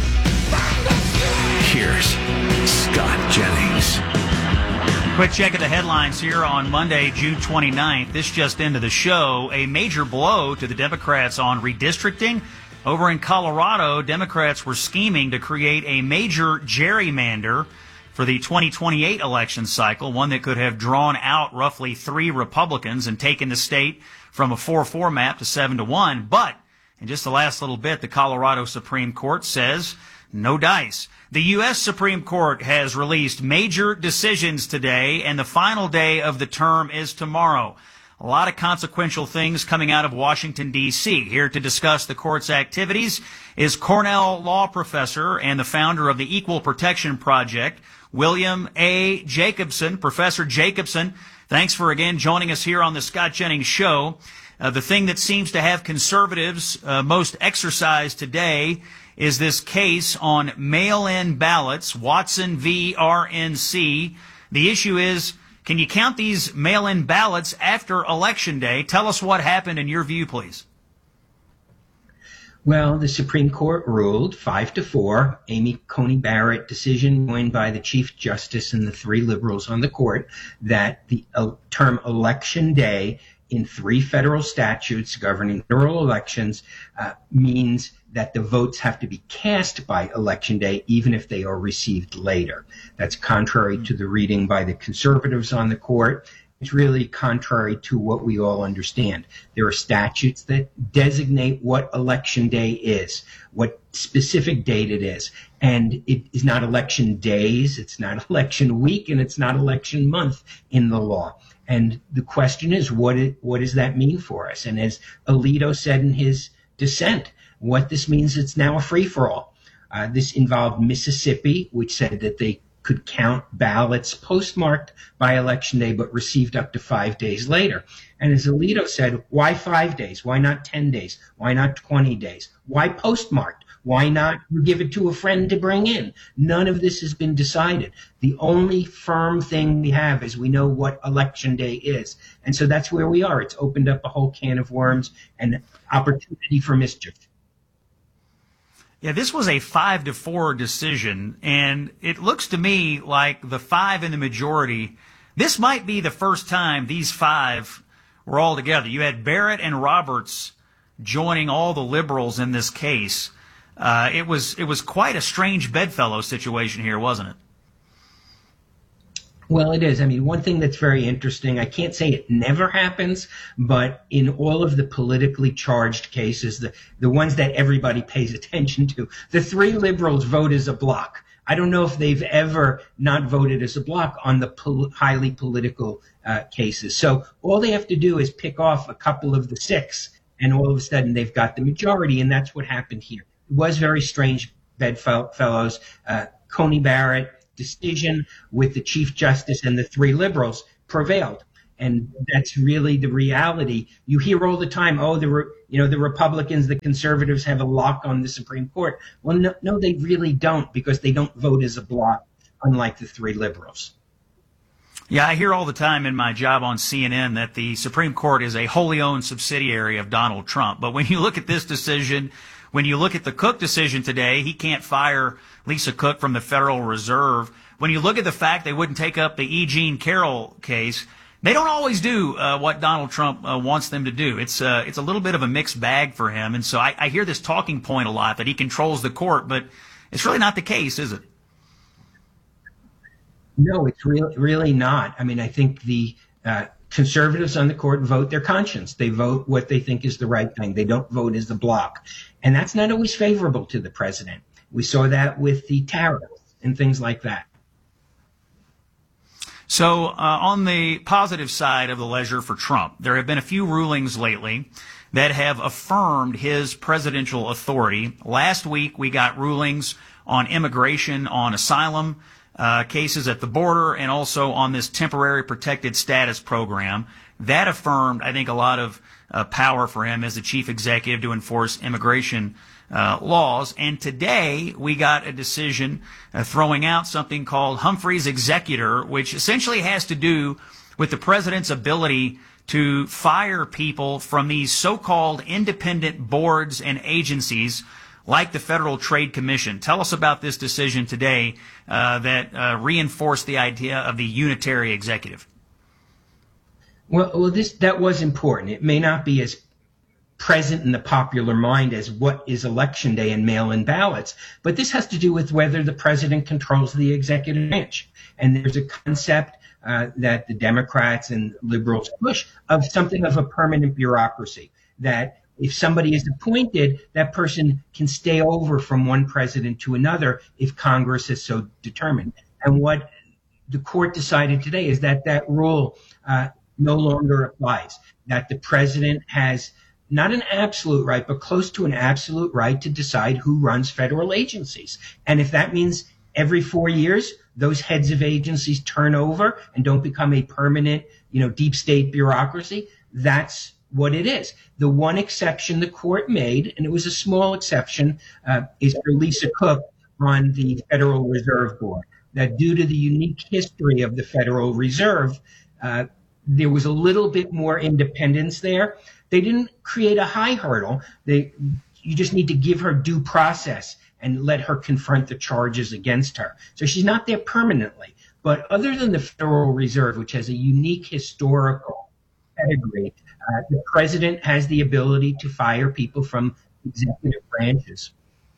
here's Scott Jennings. Quick check of the headlines here on Monday, June twenty-ninth. This just into the show. A major blow to the Democrats on redistricting. Over in Colorado, Democrats were scheming to create a major gerrymander for the twenty twenty-eight election cycle, one that could have drawn out roughly three Republicans and taken the state from a four four map to seven to one. But in just the last little bit, the Colorado Supreme Court says no dice. The U S Supreme Court has released major decisions today, and the final day of the term is tomorrow. A lot of consequential things coming out of Washington, D C Here to discuss the court's activities is Cornell law professor and the founder of the Equal Protection Project, William A. Jacobson. Professor Jacobson, thanks for again joining us here on the Scott Jennings Show. Uh, the thing that seems to have conservatives uh, most exercised today is this case on mail-in ballots, Watson v. R N C. The issue is, can you count these mail-in ballots after Election Day? Tell us what happened in your view, please. Well, the Supreme Court ruled five to four, Amy Coney Barrett decision joined by the Chief Justice and the three liberals on the court, that the uh, term Election Day in three federal statutes governing federal elections uh, means that the votes have to be cast by Election Day, even if they are received later. That's contrary to the reading by the conservatives on the court. It's really contrary to what we all understand. There are statutes that designate what Election Day is, what specific date it is. And it is not election days, it's not election week, and it's not election month in the law. And the question is, what, it, what does that mean for us? And as Alito said in his dissent, what this means, it's now a free-for-all. Uh, this involved Mississippi, which said that they could count ballots postmarked by Election Day but received up to five days later. And as Alito said, why five days? Why not ten days? Why not twenty days? Why postmarked? Why not give it to a friend to bring in? None of this has been decided. The only firm thing we have is we know what Election Day is. And so that's where we are. It's opened up a whole can of worms and opportunity for mischief. Yeah, this was a five to four decision, and it looks to me like the five in the majority, this might be the first time these five were all together. You had Barrett and Roberts joining all the liberals in this case. Uh, it was it was quite a strange bedfellow situation here, wasn't it? Well, it is. I mean, one thing that's very interesting, I can't say it never happens, but in all of the politically charged cases, the, the ones that everybody pays attention to, the three liberals vote as a block. I don't know if they've ever not voted as a block on the pol- highly political uh, cases. So all they have to do is pick off a couple of the six, and all of a sudden they've got the majority, and that's what happened here. It was very strange bedfellows. Uh, Coney Barrett decision with the Chief Justice and the three liberals prevailed. And that's really the reality. You hear all the time, oh, the re- you know the Republicans, the conservatives have a lock on the Supreme Court. Well, no, no, they really don't, because they don't vote as a bloc, unlike the three liberals. Yeah, I hear all the time in my job on C N N that the Supreme Court is a wholly owned subsidiary of Donald Trump. But when you look at this decision, when you look at the Cook decision today, he can't fire Lisa Cook from the Federal Reserve. When you look at the fact they wouldn't take up the E. Jean Carroll case, they don't always do uh, what Donald Trump uh, wants them to do. It's uh, it's a little bit of a mixed bag for him. And so I, I hear this talking point a lot that he controls the court, but it's really not the case, is it? No, it's really, really not. I mean, I think the uh, conservatives on the court vote their conscience. They vote what they think is the right thing. They don't vote as the bloc. And that's not always favorable to the president. We saw that with the tariffs and things like that. So uh, on the positive side of the ledger for Trump, there have been a few rulings lately that have affirmed his presidential authority. Last week, we got rulings on immigration, on asylum uh, cases at the border, and also on this temporary protected status program. That affirmed, I think, a lot of uh, power for him as the chief executive to enforce immigration Uh, laws. And today we got a decision uh, throwing out something called Humphrey's Executor, which essentially has to do with the president's ability to fire people from these so-called independent boards and agencies like the Federal Trade Commission. Tell us about this decision today uh, that uh, reinforced the idea of the unitary executive. Well, well, this that was important. It may not be as present in the popular mind as what is election day and mail-in ballots, but this has to do with whether the president controls the executive branch. And there's a concept uh, that the Democrats and liberals push of something of a permanent bureaucracy, that if somebody is appointed, that person can stay over from one president to another if Congress is so determined. And what the court decided today is that that rule uh, no longer applies, that the president has not an absolute right, but close to an absolute right to decide who runs federal agencies. And if that means every four years, those heads of agencies turn over and don't become a permanent, you know, deep state bureaucracy, that's what it is. The one exception the court made, and it was a small exception, uh, is for Lisa Cook on the Federal Reserve Board. That due to the unique history of the Federal Reserve, uh, there was a little bit more independence there. They didn't create a high hurdle. They, you just need to give her due process and let her confront the charges against her. So she's not there permanently. But other than the Federal Reserve, which has a unique historical pedigree, uh, the president has the ability to fire people from executive branches.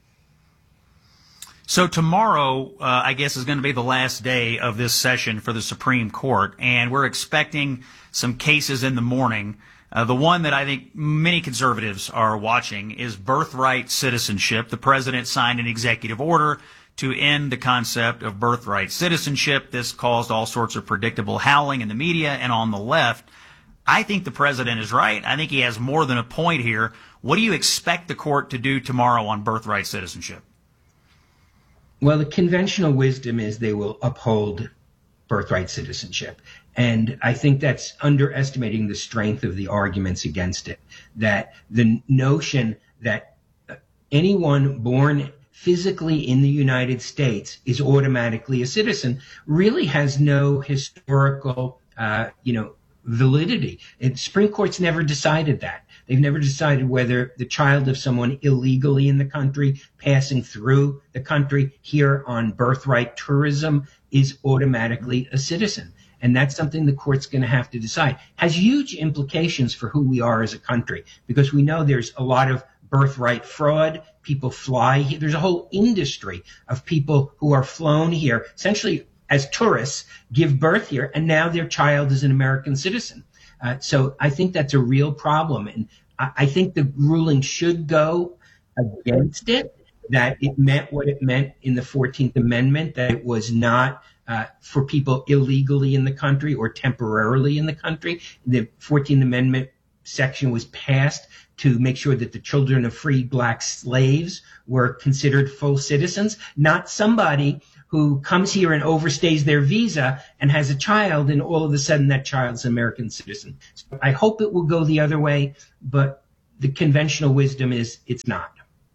So tomorrow, uh, I guess, is going to be the last day of this session for the Supreme Court, and we're expecting some cases in the morning. Uh, the one that I think many conservatives are watching is birthright citizenship. The president signed an executive order to end the concept of birthright citizenship. This caused all sorts of predictable howling in the media and on the left. I think the president is right. I think he has more than a point here. What do you expect the court to do tomorrow on birthright citizenship? Well, the conventional wisdom is they will uphold birthright citizenship. And I think that's underestimating the strength of the arguments against it, that the notion that anyone born physically in the United States is automatically a citizen really has no historical, uh, you know, validity. And the Supreme Court's never decided that. They've never decided whether the child of someone illegally in the country, passing through the country here on birthright tourism, is automatically a citizen. And that's something the court's going to have to decide. Has huge implications for who we are as a country, because we know there's a lot of birthright fraud. People fly here. There's a whole industry of people who are flown here, essentially as tourists, give birth here, and now their child is an American citizen. Uh, so I think that's a real problem. And I, I think the ruling should go against it, that it meant what it meant in the fourteenth Amendment, that it was not uh, for people illegally in the country or temporarily in the country. The fourteenth Amendment section was passed to make sure that the children of freed black slaves were considered full citizens, not somebody who comes here and overstays their visa and has a child, and all of a sudden that child's an American citizen. So I hope it will go the other way, but the conventional wisdom is it's not.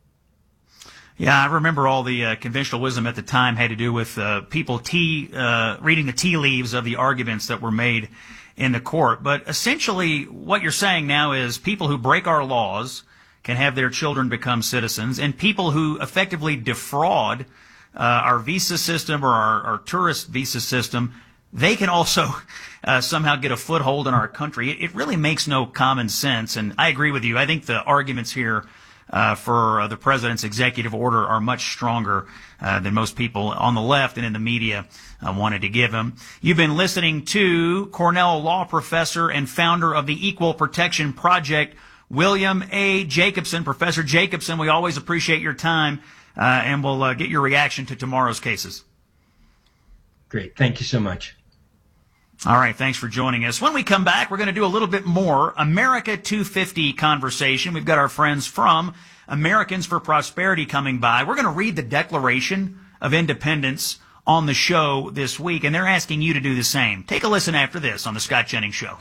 Yeah, I remember all the uh, conventional wisdom at the time had to do with uh, people tea, uh, reading the tea leaves of the arguments that were made in the court. But essentially what you're saying now is people who break our laws can have their children become citizens, and people who effectively defraud Uh, our visa system or our, our tourist visa system, they can also uh, somehow get a foothold in our country. It, it really makes no common sense. And I agree with you. I think the arguments here uh, for uh, the president's executive order are much stronger uh, than most people on the left and in the media uh, wanted to give him. You've been listening to Cornell law professor and founder of the Equal Protection Project, William A. Jacobson. Professor Jacobson, we always appreciate your time. Uh, and we'll uh, get your reaction to tomorrow's cases. Great. Thank you so much. All right. Thanks for joining us. When we come back, we're going to do a little bit more America two fifty conversation. We've got our friends from Americans for Prosperity coming by. We're going to read the Declaration of Independence on the show this week, and they're asking you to do the same. Take a listen after this on The Scott Jennings Show.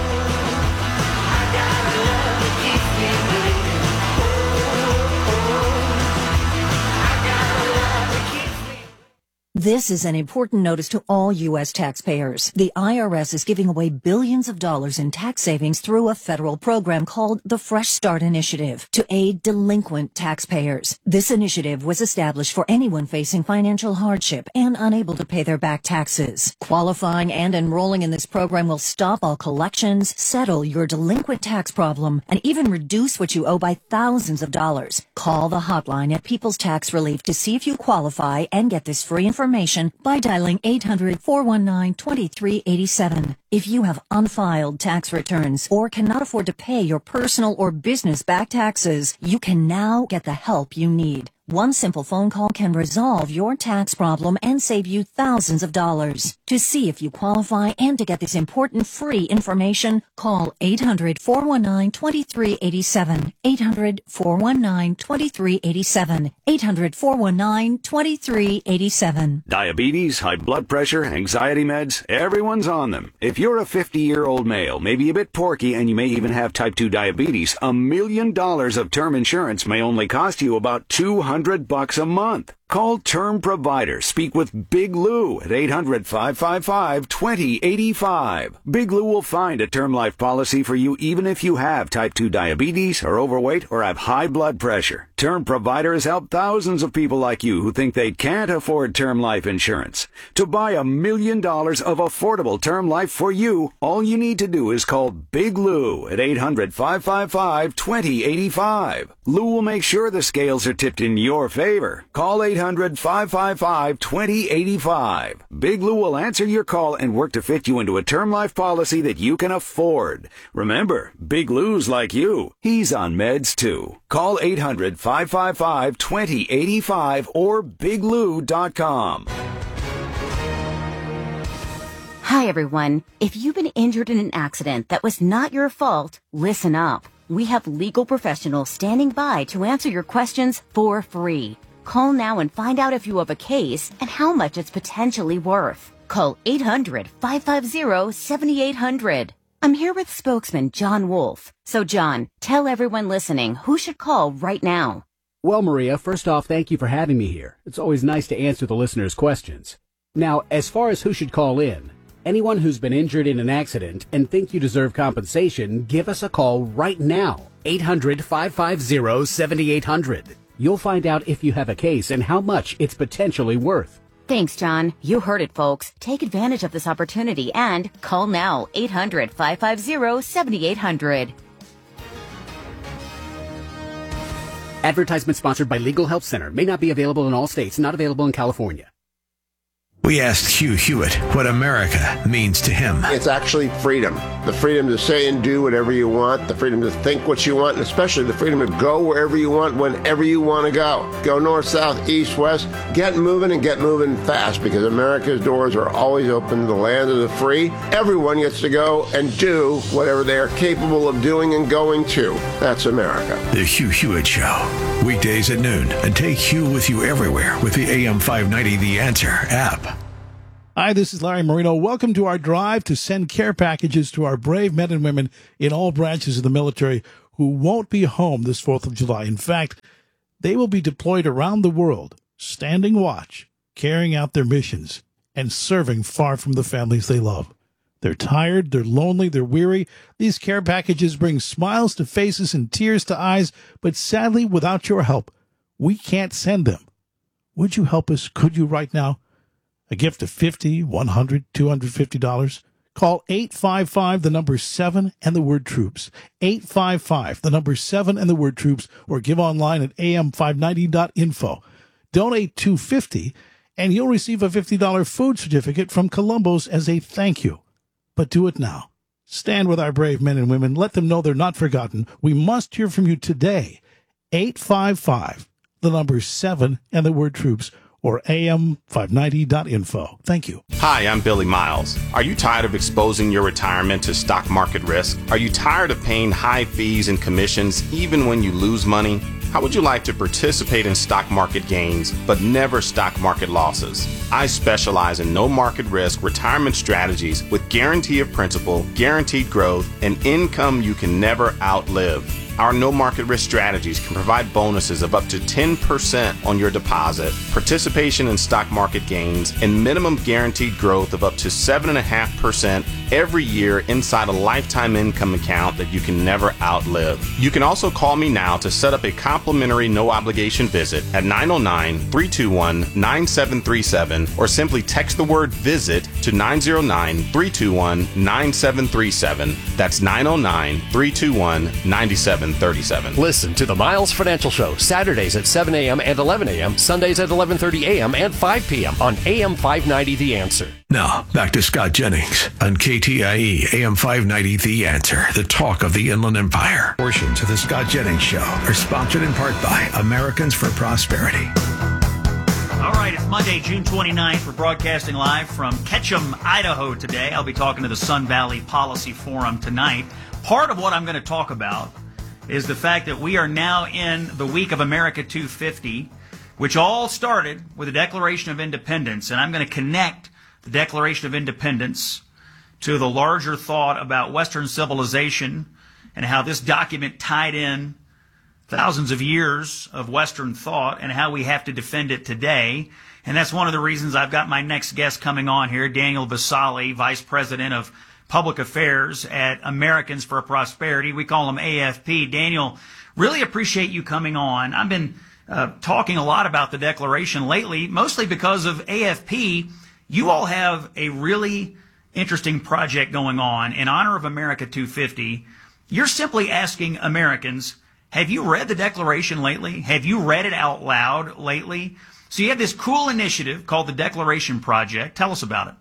This is an important notice to all U S taxpayers. The I R S is giving away billions of dollars in tax savings through a federal program called the Fresh Start Initiative to aid delinquent taxpayers. This initiative was established for anyone facing financial hardship and unable to pay their back taxes. Qualifying and enrolling in this program will stop all collections, settle your delinquent tax problem, and even reduce what you owe by thousands of dollars. Call the hotline at People's Tax Relief to see if you qualify and get this free information by dialing eight hundred, four one nine, two three eight seven. If you have unfiled tax returns or cannot afford to pay your personal or business back taxes, you can now get the help you need. One simple phone call can resolve your tax problem and save you thousands of dollars. To see if you qualify and to get this important free information, call eight hundred, four one nine, two three eight seven, eight hundred, four one nine, two three eight seven, eight hundred, four one nine, two three eight seven. Diabetes, high blood pressure, anxiety meds, everyone's on them. If you're a fifty-year-old male, maybe a bit porky, and you may even have type two diabetes, a million dollars of term insurance may only cost you about two hundred bucks a month. Call Term Provider. Speak with Big Lou at eight hundred, five five five, two zero eight five. Big Lou will find a term life policy for you even if you have type two diabetes, are overweight, or have high blood pressure. Term Provider has helped thousands of people like you who think they can't afford term life insurance. To buy a million dollars of affordable term life for you, all you need to do is call Big Lou at eight hundred, five five five, two zero eight five. Lou will make sure the scales are tipped in your favor. Call eight hundred, five five five, two zero eight five. Big Lou will answer your call and work to fit you into a term life policy that you can afford. Remember, Big Lou's like you. He's on meds too. Call eight hundred, five five five, two zero eight five or big lou dot com. Hi, everyone. If you've been injured in an accident that was not your fault, listen up. We have legal professionals standing by to answer your questions for free. Call now and find out if you have a case and how much it's potentially worth. Call eight hundred, five five zero, seven eight zero zero. I'm here with spokesman John Wolf. So, John, tell everyone listening who should call right now. Well, Maria, first off, thank you for having me here. It's always nice to answer the listeners' questions. Now, as far as who should call in, Anyone who's been injured in an accident and think you deserve compensation, give us a call right now. eight hundred, five five zero, seven eight zero zero. You'll find out if you have a case and how much it's potentially worth. Thanks, John. You heard it, folks. Take advantage of this opportunity and call now. eight hundred, five five zero, seven eight zero zero. Advertisement sponsored by Legal Help Center. May not be available in all states. Not available in California. We asked Hugh Hewitt what America means to him. It's actually freedom. The freedom to say and do whatever you want, the freedom to think what you want, and especially the freedom to go wherever you want, whenever you want to go. Go north, south, east, west. Get moving and get moving fast, because America's doors are always open to the land of the free. Everyone gets to go and do whatever they are capable of doing and going to. That's America. The Hugh Hewitt Show. Weekdays at noon. And take Hugh with you everywhere with the A M five ninety The Answer app. Hi, this is Larry Marino. Welcome to our drive to send care packages to our brave men and women in all branches of the military who won't be home this fourth of July. In fact, they will be deployed around the world, standing watch, carrying out their missions, and serving far from the families they love. They're tired, they're lonely, they're weary. These care packages bring smiles to faces and tears to eyes, but sadly, without your help, we can't send them. Would you help us? Could you right now? A gift of fifty dollars, one hundred dollars, two hundred fifty dollars. Call eight five five, the number seven, and the word troops. eight five five, the number seven, and the word troops, or give online at A M five ninety dot info. Donate two hundred fifty dollars, and you'll receive a fifty dollars food certificate from Columbo's as a thank you. But do it now. Stand with our brave men and women. Let them know they're not forgotten. We must hear from you today. eight five five, the number seven, and the word troops, or A M five ninety dot info. Thank you. Hi, I'm Billy Miles. Are you tired of exposing your retirement to stock market risk? Are you tired of paying high fees and commissions even when you lose money? How would you like to participate in stock market gains, but never stock market losses? I specialize in no market risk retirement strategies with guarantee of principal, guaranteed growth, and income you can never outlive. Our no market risk strategies can provide bonuses of up to ten percent on your deposit, participation in stock market gains, and minimum guaranteed growth of up to seven point five percent every year inside a lifetime income account that you can never outlive. You can also call me now to set up a complimentary no obligation visit at nine oh nine, three two one, nine seven three seven or simply text the word visit to nine oh nine, three two one, nine seven three seven. That's nine oh nine, three two one, nine seven three seven. Listen to the Miles Financial Show Saturdays at seven a.m. and eleven a.m., Sundays at eleven thirty a.m. and five p.m. on A M five ninety The Answer. Now, back to Scott Jennings on K T I E A M five ninety The Answer, the talk of the Inland Empire. Portions of the Scott Jennings Show are sponsored in part by Americans for Prosperity. All right, it's Monday, June twenty-ninth. We're broadcasting live from Ketchum, Idaho today. I'll be talking to the Sun Valley Policy Forum tonight. Part of what I'm going to talk about is the fact that we are now in the week of America two fifty, which all started with the Declaration of Independence. And I'm going to connect the Declaration of Independence to the larger thought about Western civilization and how this document tied in thousands of years of Western thought and how we have to defend it today. And that's one of the reasons I've got my next guest coming on here, Daniel Vassalli, Vice President of Public Affairs at Americans for Prosperity. We call them A F P. Daniel, really appreciate you coming on. I've been uh, talking a lot about the Declaration lately, mostly because of A F P. You all have a really interesting project going on in honor of America two fifty. You're simply asking Americans, have you read the Declaration lately? Have you read it out loud lately? So you have this cool initiative called the Declaration Project. Tell us about it.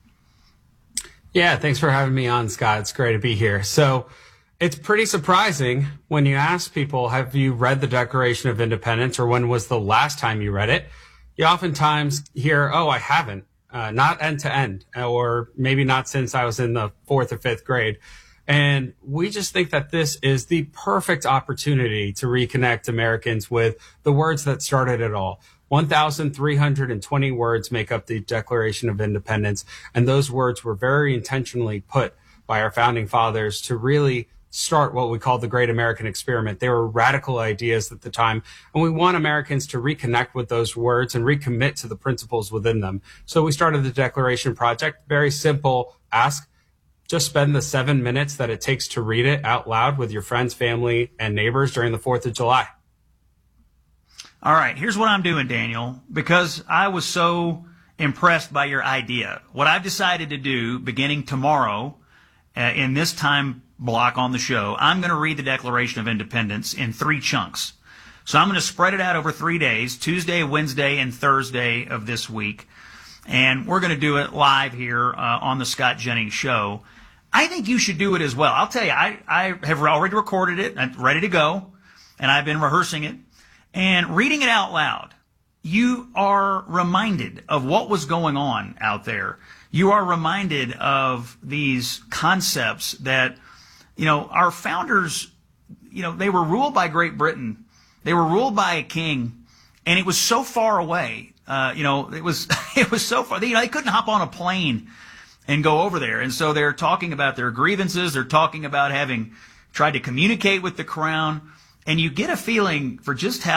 Yeah, thanks for having me on, Scott. It's great to be here. So it's pretty surprising when you ask people, have you read the Declaration of Independence, or when was the last time you read it? You oftentimes hear, oh, I haven't, uh, not end to end, or maybe not since I was in the fourth or fifth grade. And we just think that this is the perfect opportunity to reconnect Americans with the words that started it all. one thousand three hundred twenty words make up the Declaration of Independence, and those words were very intentionally put by our founding fathers to really start what we call the Great American Experiment. They were radical ideas at the time, and we want Americans to reconnect with those words and recommit to the principles within them. So we started the Declaration Project. Very simple ask. Just spend the seven minutes that it takes to read it out loud with your friends, family, and neighbors during the fourth of July. All right, here's what I'm doing, Daniel, because I was so impressed by your idea. What I've decided to do beginning tomorrow uh, in this time block on the show, I'm going to read the Declaration of Independence in three chunks. So I'm going to spread it out over three days, Tuesday, Wednesday, and Thursday of this week. And we're going to do it live here uh, on the Scott Jennings Show. I think you should do it as well. I'll tell you, I, I have already recorded it, I'm ready to go, and I've been rehearsing it. And reading it out loud, you are reminded of what was going on out there. You are reminded of these concepts that, you know, our founders, you know, they were ruled by Great Britain. They were ruled by a king, and it was so far away. Uh, you know, it was it was so far. You know, they couldn't hop on a plane and go over there. And so they're talking about their grievances. They're talking about having tried to communicate with the crown. And you get a feeling for just how